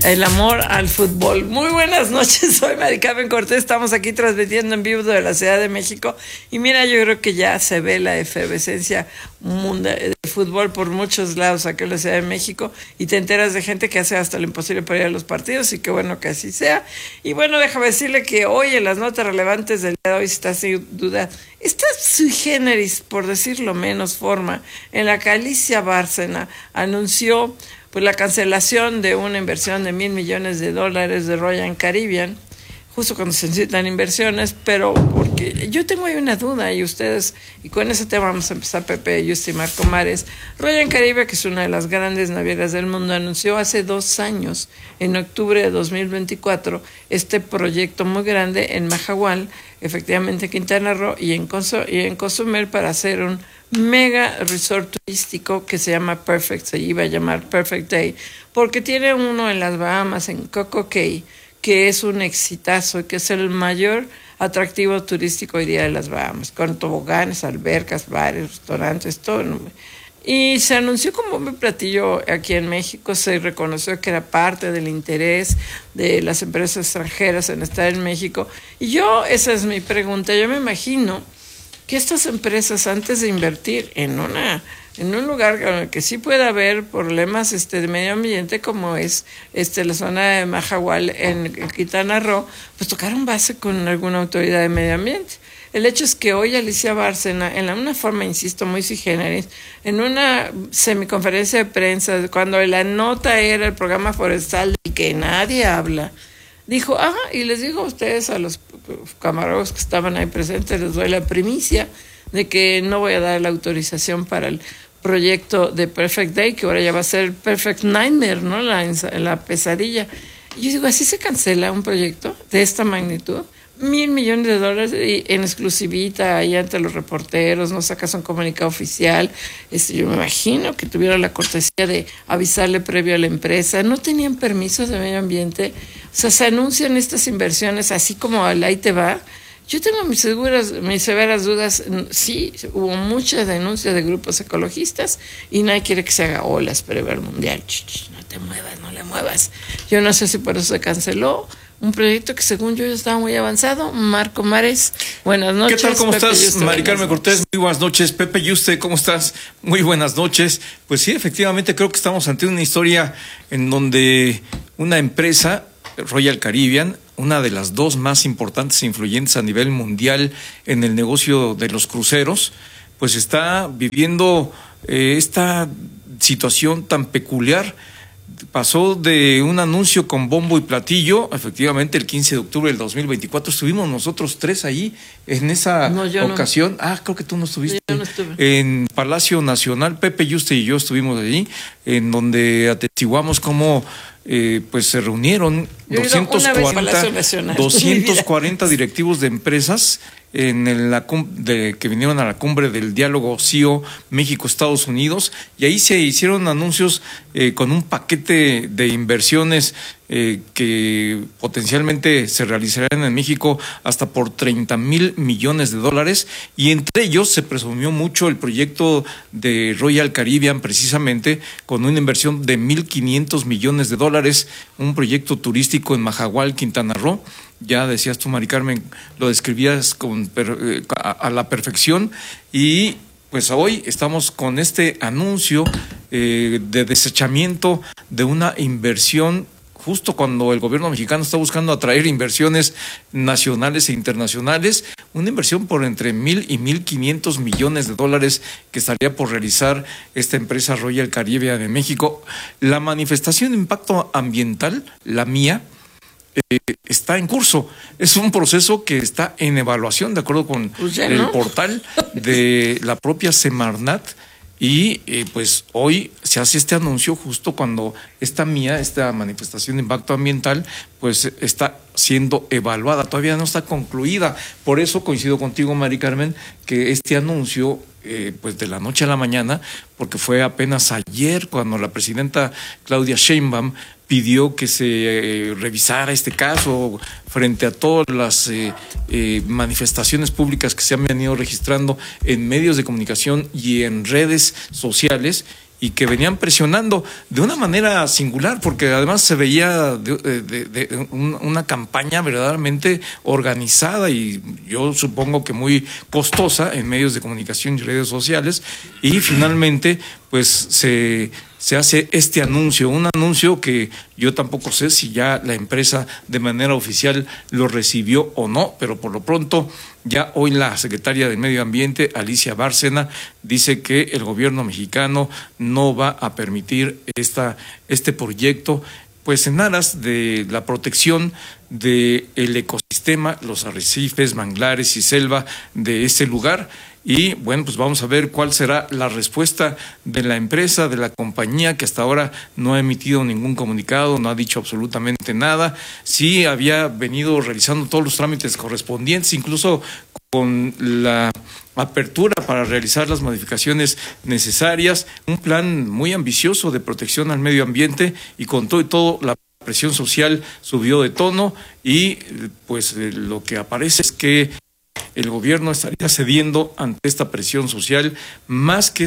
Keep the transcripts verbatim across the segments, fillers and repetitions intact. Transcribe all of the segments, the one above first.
El amor al fútbol. Muy buenas noches, soy Mari Carmen Cortés, estamos aquí transmitiendo en vivo de la Ciudad de México y mira, yo creo que ya se ve la efervescencia mundial del fútbol por muchos lados aquí en la Ciudad de México y te enteras de gente que hace hasta lo imposible para ir a los partidos y qué bueno que así sea. Y bueno, déjame decirle que hoy en las notas relevantes del día de hoy está sin duda esta sui generis, por decirlo menos forma, en la que Alicia Bárcena anunció pues la cancelación de una inversión de mil millones de dólares de Royal Caribbean, justo cuando se necesitan inversiones, pero porque yo tengo ahí una duda y ustedes, y con ese tema vamos a empezar, Pepe, Justi y Marco Mares. Royal Caribbean, que es una de las grandes navieras del mundo, anunció hace dos años, en octubre de dos mil veinticuatro, este proyecto muy grande en Mahahual, efectivamente en Quintana Roo y en, Conso, y en Cozumel, para hacer un mega resort turístico que se llama Perfect, se iba a llamar Perfect Day, porque tiene uno en las Bahamas, en Coco Cay, que es un exitazo y que es el mayor atractivo turístico hoy día de las Bahamas, con toboganes, albercas, bares, restaurantes, todo. Y se anunció como un platillo aquí en México, se reconoció que era parte del interés de las empresas extranjeras en estar en México. Y yo, esa es mi pregunta, yo me imagino que estas empresas, antes de invertir en una en un lugar en el que sí puede haber problemas este de medio ambiente, como es este la zona de Mahahual en, en Quintana Roo, pues tocaron base con alguna autoridad de medio ambiente. El hecho es que hoy Alicia Bárcena, en la, una forma, insisto, muy sui generis, en una semiconferencia de prensa, cuando la nota era el programa forestal del que nadie habla, dijo, ah, y les digo a ustedes, a los camarógrafos que estaban ahí presentes, les doy la primicia de que no voy a dar la autorización para el proyecto de Perfect Day, que ahora ya va a ser Perfect Nightmare, ¿no? La, la pesadilla. Y yo digo, ¿así se cancela un proyecto de esta magnitud? Mil millones de dólares en exclusivita ahí ante los reporteros, no sacas un comunicado oficial. Este, yo me imagino que tuvieron la cortesía de avisarle previo a la empresa. No tenían permisos de medio ambiente. O sea, se anuncian estas inversiones así como al ahí te va. Yo tengo mis seguras, mis severas dudas. Sí, hubo muchas denuncias de grupos ecologistas y nadie quiere que se haga olas previo al mundial. Ch, ch, no te muevas, no le muevas. Yo no sé si por eso se canceló un proyecto que según yo ya estaba muy avanzado. Marco Mares, buenas noches. ¿Qué tal? ¿Cómo Pepe estás, Yuste, Mari Carmen Cortés? Muy buenas noches. Pepe Yuste, ¿cómo estás? Muy buenas noches. Pues sí, efectivamente creo que estamos ante una historia en donde una empresa, Royal Caribbean, una de las dos más importantes e influyentes a nivel mundial en el negocio de los cruceros, pues está viviendo eh, esta situación tan peculiar. Pasó de un anuncio con bombo y platillo, efectivamente el quince de octubre del dos mil veinticuatro, estuvimos nosotros tres ahí en esa no, ocasión. No. Ah, creo que tú no estuviste. Yo no estuve. En Palacio Nacional, Pepe Yuste y yo estuvimos allí, en donde atestiguamos cómo eh, pues se reunieron doscientos cuarenta directivos de empresas en el, la de, que vinieron a la cumbre del diálogo C I O México-Estados Unidos, y ahí se hicieron anuncios eh, con un paquete de inversiones eh, que potencialmente se realizarán en México hasta por treinta mil millones de dólares, y entre ellos se presumió mucho el proyecto de Royal Caribbean, precisamente con una inversión de mil quinientos millones de dólares, un proyecto turístico en Mahahual, Quintana Roo. Ya decías tú, Mari Carmen, lo describías con, a, a la perfección, y pues hoy estamos con este anuncio eh, de desechamiento de una inversión justo cuando el gobierno mexicano está buscando atraer inversiones nacionales e internacionales, una inversión por entre mil y mil quinientos millones de dólares que estaría por realizar esta empresa Royal Caribbean de México. La manifestación de impacto ambiental, la mía, Eh, está en curso. Es un proceso que está en evaluación de acuerdo con pues ya, el ¿no? portal de la propia Semarnat, y eh, pues hoy se hace este anuncio justo cuando esta mía, esta manifestación de impacto ambiental, pues está siendo evaluada, todavía no está concluida. Por eso coincido contigo, Mari Carmen, que este anuncio eh, pues de la noche a la mañana, porque fue apenas ayer cuando la presidenta Claudia Sheinbaum pidió que se eh, revisara este caso frente a todas las eh, eh, manifestaciones públicas que se han venido registrando en medios de comunicación y en redes sociales, y que venían presionando de una manera singular, porque además se veía de, de, de una campaña verdaderamente organizada y yo supongo que muy costosa en medios de comunicación y redes sociales, y finalmente pues se, se hace este anuncio, un anuncio que yo tampoco sé si ya la empresa de manera oficial lo recibió o no, pero por lo pronto ya hoy la secretaria del Medio Ambiente, Alicia Bárcena, dice que el gobierno mexicano no va a permitir esta, este proyecto, pues en aras de la protección del ecosistema, los arrecifes, manglares y selva de este lugar. Y bueno, pues vamos a ver cuál será la respuesta de la empresa, de la compañía, que hasta ahora no ha emitido ningún comunicado, no ha dicho absolutamente nada. Sí había venido realizando todos los trámites correspondientes, incluso con la apertura para realizar las modificaciones necesarias, un plan muy ambicioso de protección al medio ambiente, y con todo y todo la presión social subió de tono y pues lo que aparece es que el gobierno estaría cediendo ante esta presión social, más que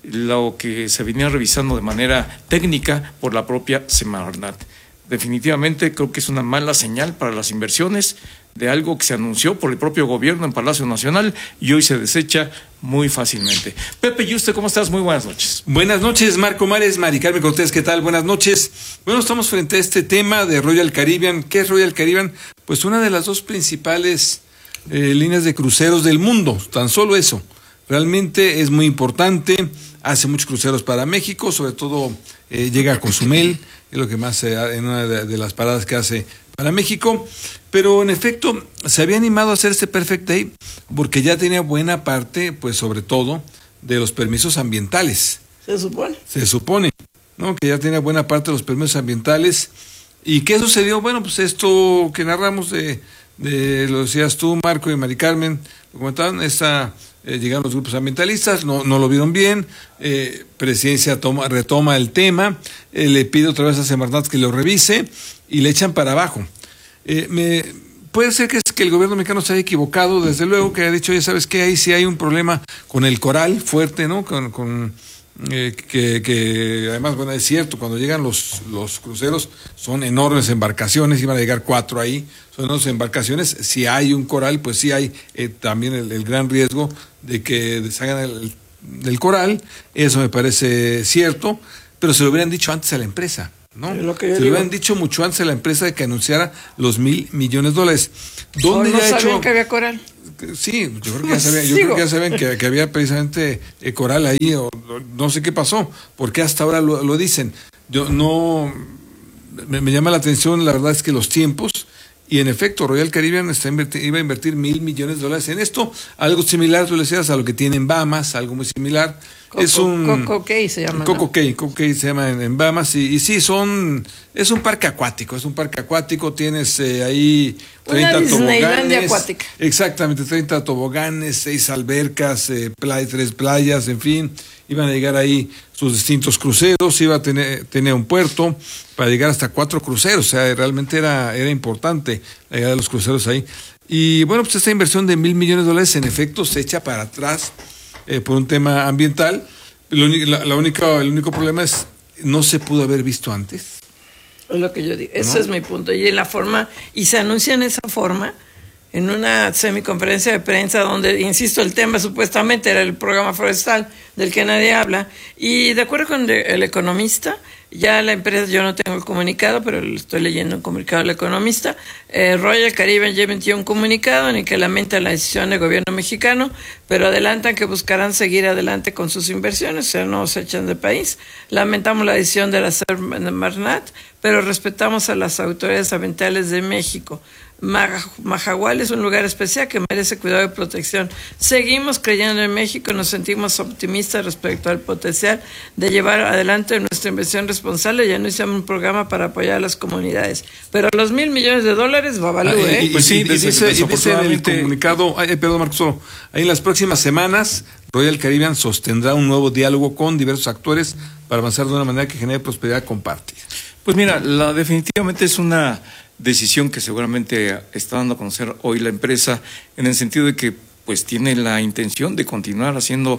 lo que se venía revisando de manera técnica por la propia Semarnat. Definitivamente creo que es una mala señal para las inversiones de algo que se anunció por el propio gobierno en Palacio Nacional y hoy se desecha muy fácilmente. Pepe Yuste, ¿cómo estás? Muy buenas noches. Buenas noches, Marco Mares, Mari Carmen Cortés, ¿qué tal? Buenas noches. Bueno, estamos frente a este tema de Royal Caribbean. ¿Qué es Royal Caribbean? Pues una de las dos principales eh, líneas de cruceros del mundo, tan solo eso. Realmente es muy importante, hace muchos cruceros para México, sobre todo eh, llega a Cozumel, es lo que más eh, en una de, de las paradas que hace para México, pero en efecto se había animado a hacer este Perfect Day porque ya tenía buena parte, pues sobre todo, de los permisos ambientales. Se supone. Se supone, ¿no? Que ya tenía buena parte de los permisos ambientales. ¿Y qué sucedió? Bueno, pues esto que narramos de, de lo decías tú, Marco y Mari Carmen, lo comentaban, esta... Eh, llegaron los grupos ambientalistas, no, no lo vieron bien, eh, Presidencia toma, retoma el tema, eh, le pide otra vez a Semarnat que lo revise y le echan para abajo. Eh, me, puede ser que, es que el gobierno mexicano se haya equivocado, desde luego, que haya dicho, ya sabes que ahí sí hay un problema con el coral fuerte, ¿no? Con, con eh, que, que además, bueno, es cierto, cuando llegan los, los cruceros son enormes embarcaciones, iban a llegar cuatro ahí, son enormes embarcaciones, si hay un coral, pues sí hay eh, también el, el gran riesgo de que deshagan el, el coral, eso me parece cierto, pero se lo hubieran dicho antes a la empresa, ¿no? Lo que se lo hubieran dicho mucho antes a la empresa de que anunciara los mil millones de dólares. ¿Dónde no ya sabían hecho? que había coral. Sí, yo creo que ya sabían, yo creo que ya saben que, que había precisamente eh, coral ahí, o, o no sé qué pasó, porque hasta ahora lo, lo dicen. Yo no, me, me llama la atención, la verdad es que los tiempos. Y en efecto, Royal Caribbean está invertir, iba a invertir mil millones de dólares en esto, algo similar, tú le decías, a lo que tiene en Bahamas, algo muy similar. Coco, es un Coco Cay se llama. Coco ¿no? Cay, Coco Cay se llama en, en Bahamas, y, y sí, son, es un parque acuático, es un parque acuático, tienes eh, ahí treinta Una Disneylandia toboganes. acuática. Exactamente, treinta toboganes, seis albercas, eh, play, tres playas, en fin, iban a llegar ahí sus distintos cruceros, iba a tener, tener un puerto para llegar hasta cuatro cruceros, o sea, realmente era, era importante la llegada de los cruceros ahí. Y bueno, pues esta inversión de mil millones de dólares en efecto se echa para atrás eh, por un tema ambiental. Lo, la, la única, el único problema es no se pudo haber visto antes. Es lo que yo digo, ese ¿No? es mi punto. Y en la forma, y se anuncia en esa forma, en una semiconferencia de prensa donde, insisto, el tema supuestamente era el programa forestal del que nadie habla, y de acuerdo con el economista, ya la empresa, yo no tengo el comunicado, pero estoy leyendo un comunicado del economista, eh, Royal Caribbean ya emitió un comunicado en el que lamenta la decisión del gobierno mexicano, pero adelantan que buscarán seguir adelante con sus inversiones, o sea, no se echan de país. Lamentamos la decisión de la Semarnat, pero respetamos a las autoridades ambientales de México. Mahahual es un lugar especial que merece cuidado y protección. Seguimos creyendo en México y nos sentimos optimistas respecto al potencial de llevar adelante nuestra inversión responsable. Ya no hicimos un programa para apoyar a las comunidades. Pero los mil millones de dólares, Babalú, ah, ¿eh? Y, pues sí, y dice, y dice en el comunicado, ay, perdón, Marcos, solo, ahí en las próximas semanas, Royal Caribbean sostendrá un nuevo diálogo con diversos actores para avanzar de una manera que genere prosperidad compartida. Pues mira, la definitivamente es una decisión que seguramente está dando a conocer hoy la empresa, en el sentido de que pues tiene la intención de continuar haciendo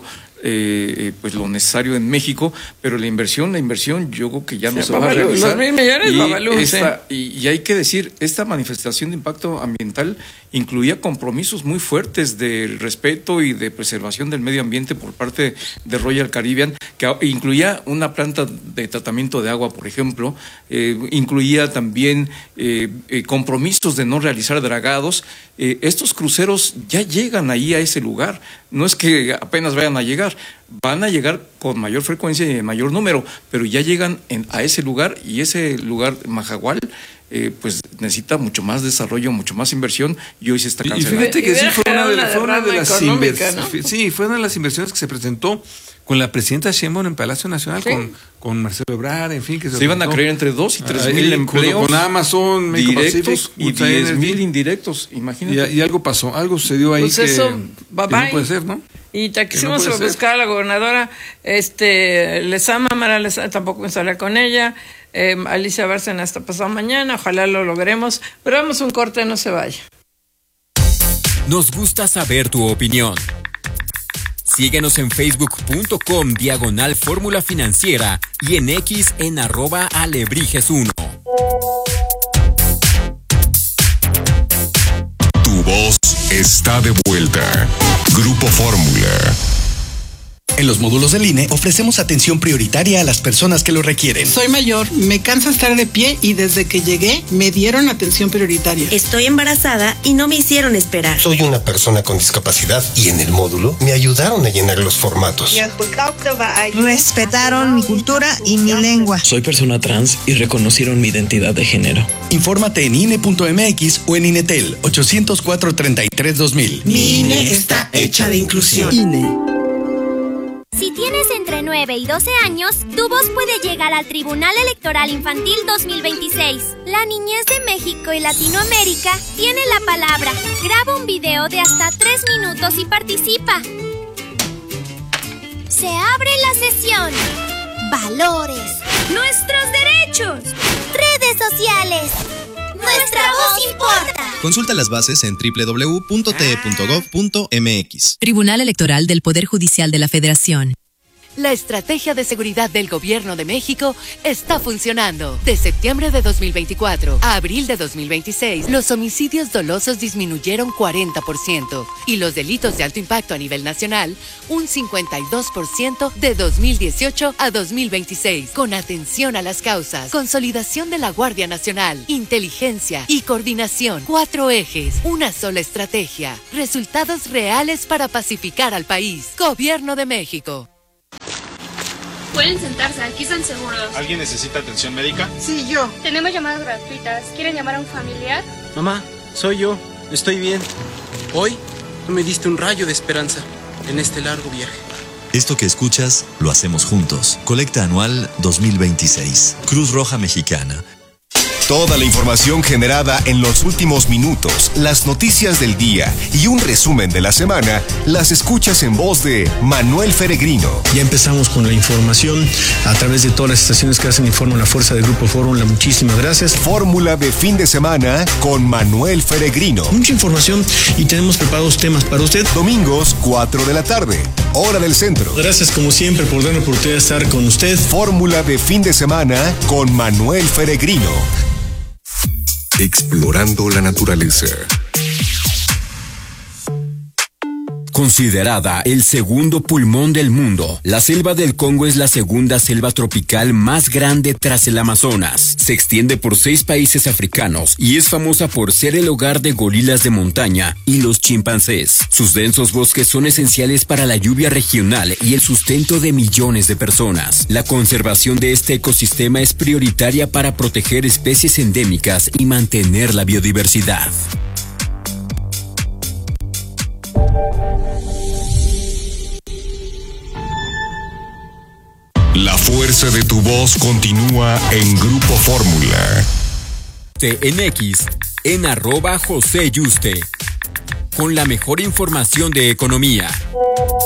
eh, pues lo necesario en México, pero la inversión, la inversión yo creo que ya no sí, se va a realizar. Los mil millones, y, Babalu, esta, sí. y, y hay que decir, esta manifestación de impacto ambiental incluía compromisos muy fuertes del respeto y de preservación del medio ambiente por parte de Royal Caribbean, que incluía una planta de tratamiento de agua, por ejemplo, eh, incluía también eh, eh, compromisos de no realizar dragados. Eh, estos cruceros ya llegan ahí a ese lugar, no es que apenas vayan a llegar, van a llegar con mayor frecuencia y en mayor número, pero ya llegan en, a ese lugar, y ese lugar, Mahahual, Eh, pues necesita mucho más desarrollo, mucho más inversión, y hoy se está cancelando. Y fíjate que sí fue una de, fue una de las inversiones, ¿no? sí, fue una de las inversiones que se presentó con la presidenta Sheinbaum en Palacio Nacional, ¿sí? con, con Marcelo Ebrard, en fin, que se, se iban a crear entre dos y tres ahí, mil empleos con Amazon, México directos Pacific, y diez mil indirectos, imagínate. Y, y algo pasó, algo sucedió ahí, pues que, eso, bye bye. Que no puede ser, ¿no? Y te quisimos no buscar a la gobernadora, este, Lezama, Mara Lezama, tampoco me hablar con ella. Eh, Alicia Bárcena hasta pasado mañana, ojalá lo logremos, pero vamos un corte, no se vaya. Nos gusta saber tu opinión. Síguenos en facebook.com diagonal fórmula financiera y en X en arroba alebrijes uno. Tu voz está de vuelta. Grupo Fórmula. En los módulos del I N E ofrecemos atención prioritaria a las personas que lo requieren. Soy mayor, me cansa estar de pie y desde que llegué me dieron atención prioritaria. Estoy embarazada y no me hicieron esperar. Soy una persona con discapacidad y en el módulo me ayudaron a llenar los formatos. Respetaron mi cultura y mi lengua. Soy persona trans y reconocieron mi identidad de género. Infórmate en I N E punto M X o en INETEL ochocientos cuatro treinta y tres dos mil. Mi I N E está hecha de inclusión. I N E. Si tienes entre nueve y doce años, tu voz puede llegar al Tribunal Electoral Infantil dos mil veintiséis. La niñez de México y Latinoamérica tiene la palabra. Graba un video de hasta tres minutos y participa. Se abre la sesión. Valores. Nuestros derechos. Redes sociales. Nuestra voz importa. Consulta las bases en doble u doble u doble u punto t e punto gov punto m x. Tribunal Electoral del Poder Judicial de la Federación. La estrategia de seguridad del Gobierno de México está funcionando. De septiembre de dos mil veinticuatro a abril de dos mil veintiséis, los homicidios dolosos disminuyeron cuarenta por ciento y los delitos de alto impacto a nivel nacional un cincuenta y dos por ciento de dos mil dieciocho a dos mil veintiséis. Con atención a las causas, consolidación de la Guardia Nacional, inteligencia y coordinación. Cuatro ejes, una sola estrategia. Resultados reales para pacificar al país. Gobierno de México. Pueden sentarse, aquí están seguros. ¿Alguien necesita atención médica? Sí, yo. Tenemos llamadas gratuitas. ¿Quieren llamar a un familiar? Mamá, soy yo. Estoy bien. Hoy tú me diste un rayo de esperanza en este largo viaje. Esto que escuchas, lo hacemos juntos. Colecta anual dos mil veintiséis. Cruz Roja Mexicana. Toda la información generada en los últimos minutos, las noticias del día y un resumen de la semana, las escuchas en voz de Manuel Feregrino. Ya empezamos con la información a través de todas las estaciones que hacen Informa la Fuerza del Grupo Fórmula. Muchísimas gracias. Fórmula de fin de semana con Manuel Feregrino. Mucha información y tenemos preparados temas para usted. Domingos, cuatro de la tarde, hora del centro. Gracias como siempre por darme la oportunidad de estar con usted. Fórmula de fin de semana con Manuel Feregrino. Explorando la naturaleza. Considerada el segundo pulmón del mundo, la selva del Congo es la segunda selva tropical más grande tras el Amazonas. Se extiende por seis países africanos y es famosa por ser el hogar de gorilas de montaña y los chimpancés. Sus densos bosques son esenciales para la lluvia regional y el sustento de millones de personas. La conservación de este ecosistema es prioritaria para proteger especies endémicas y mantener la biodiversidad. La fuerza de tu voz continúa en Grupo Fórmula. En X, en arroba José Yuste, con la mejor información de economía.